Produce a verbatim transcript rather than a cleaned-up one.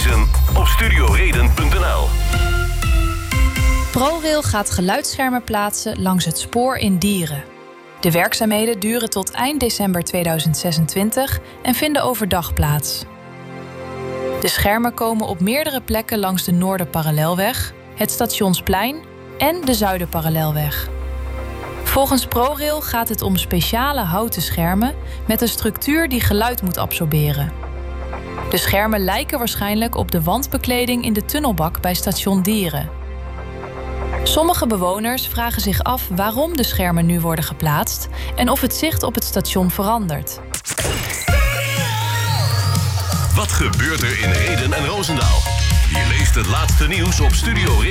lezen op studioreden punt n l. ProRail gaat geluidsschermen plaatsen langs het spoor in Dieren. De werkzaamheden duren tot eind december tweeduizend zesentwintig en vinden overdag plaats. De schermen komen op meerdere plekken langs de Noorderparallelweg, het Stationsplein en de Zuiderparallelweg. Volgens ProRail gaat het om speciale houten schermen met een structuur die geluid moet absorberen. De schermen lijken waarschijnlijk op de wandbekleding in de tunnelbak bij station Dieren. Sommige bewoners vragen zich af waarom de schermen nu worden geplaatst en of het zicht op het station verandert. Wat gebeurt er in Rheden en Roosendaal? Je leest het laatste nieuws op Studio Reden.